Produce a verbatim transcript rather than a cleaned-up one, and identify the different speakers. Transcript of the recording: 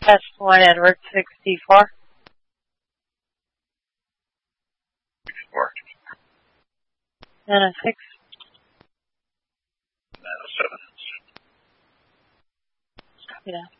Speaker 1: Test one, Edward, sixty-four.
Speaker 2: sixty-four.
Speaker 1: Nano six.
Speaker 2: Nano seven.
Speaker 1: Copy that.